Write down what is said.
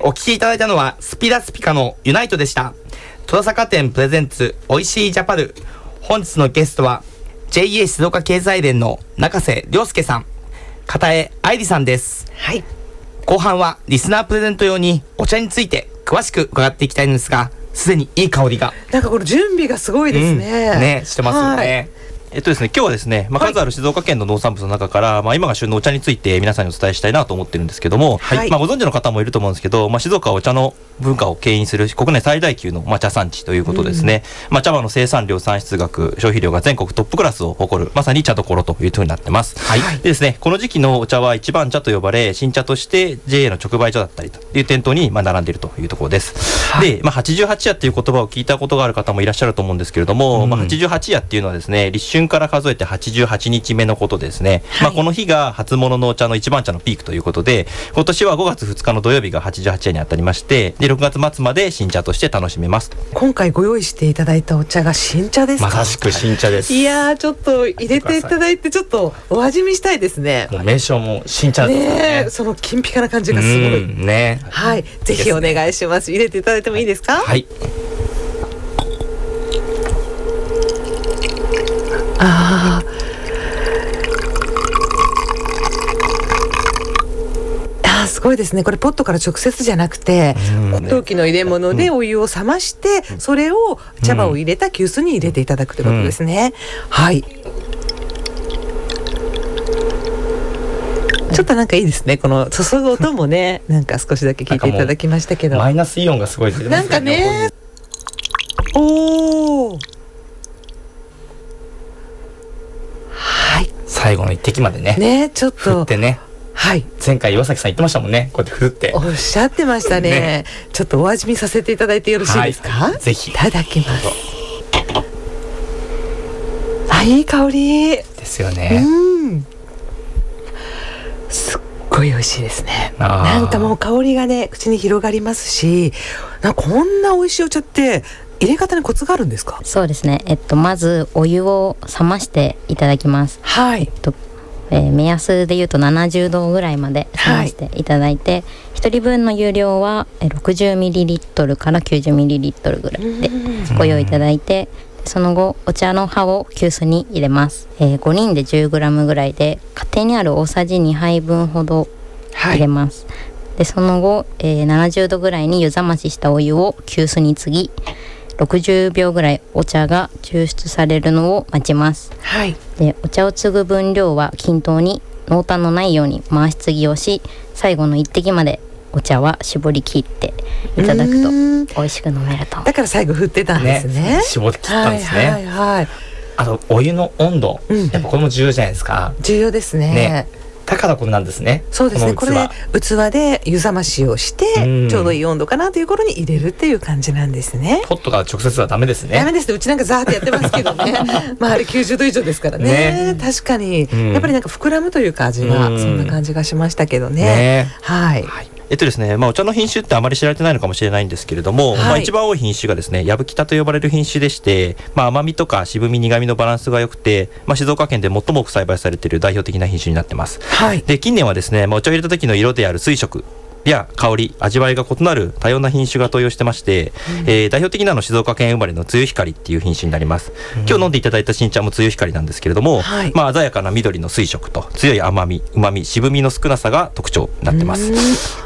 お聞きいただいたのはスピラスピカのユナイトでした。戸田坂店プレゼンツおいしいジャパル。本日のゲストは JA 静岡経済連の中瀬亮介さん、片江愛理さんです。 はい。 後半はリスナープレゼント用にお茶について詳しく伺っていきたいんですが、すでにいい香りが、 なんかこの準備がすごいですね。 ね、してますよね。 ですね、今日はですね、数ある静岡県の農産物の中から、今が旬のお茶について皆さんにお伝えしたいなと思ってるんですけども、 はい、 ご存知の方もいると思うんですけど、静岡はお茶の文化を牽引する国内最大級の茶産地ということですね。茶葉の生産量、産出額、消費量が全国トップクラスを誇るまさに茶どころというふうになってます。はい、でですね、この時期のお茶は一番茶と呼ばれ、新茶として JA の直売所だったりという店頭に並んでいるというところです。はい、で、88夜っていう言葉を聞いたことがある方もいらっしゃると思うんですけれども、88夜っていうのはですね、立春から数えて88日目のことですね。はい、この日が初物のお茶の一番茶のピークということで、今年は5月2日の土曜日が88夜に当たりまして、で6月末まで新茶として楽しめます。 今回ご用意していただいたお茶が新茶ですか？ まさしく新茶です。 いやー、ちょっと入れていただいて、ちょっとお味見したいですね。 もう名称も新茶ですね。 その金ピカな感じがすごいね。 はい、ぜひお願いします。入れていただいてもいいですか？ はい。 すごいですね。これポットから直接じゃなくて、陶器の入れ物でお湯を冷まして、それを茶葉を入れた急須に入れていただくということですね。はい。ちょっとなんかいいですね。この注ぐ音もね、なんか少しだけ聞いていただきましたけど、 マイナスイオンがすごい出てますね。 なんかね。おー。はい。 最後の一滴までね。 ね、ちょっと振ってね。はい、前回岩崎さん言ってましたもんね。こうやって振っておっしゃってました ね。ちょっとお味見させていただいてよろしいですか？ はい、ぜひいただきます。いい香りですよね。 すっごい美味しいですね。なんかもう香りがね、口に広がりますし、こんな美味しいお茶って入れ方にコツがあるんですか？ そうですね、まずお湯を冷ましていただきます。 はい。 目安でいうと70度ぐらいまで冷ましていただいて、はい、1人分の湯量は 60ml から 90ml ぐらいでご用意いただいて、その後お茶の葉を急須に入れます。5人で 10g ぐらいで家庭にある大さじ2杯分ほど入れます。はい、でその後、70度ぐらいに湯冷まししたお湯を急須に注ぎ、60秒ぐらいお茶が抽出されるのを待ちます。 はい、 でお茶を継ぐ分量は均等に濃淡のないように回し継ぎをし、最後の一滴までお茶は絞り切っていただくと美味しく飲めると。 だから最後振ってたんですね。 絞り切ったんですね。 はいはいはい、 あとお湯の温度、やっぱこれも重要じゃないですか。 重要ですね。 だからこれなんですね。 そうですね。これ器で湯冷ましをして、ちょうどいい温度かなという頃に入れるっていう感じなんですね。 ポットが直接はダメですね。 ダメですね。うちなんかザーってやってますけどね。あれ90度以上ですからね。確かに、やっぱりなんか膨らむというか味が、そんな感じがしましたけどね。はい。 ですね、お茶の品種ってあまり知られてないのかもしれないんですけれども、一番多い品種がですね、やぶきたと呼ばれる品種でして、甘みとか渋み苦みのバランスが良くて、静岡県で最も多く栽培されている代表的な品種になってます。はい、で近年はですね、お茶を入れた時の色である水色や香り、味わいが異なる多様な品種が登場してまして、代表的なの静岡県生まれのつゆひかりっていう品種になります。今日飲んでいただいた新茶もつゆひかりなんですけれども、鮮やかな緑の水色と強い甘み、旨み、渋みの少なさが特徴になってます。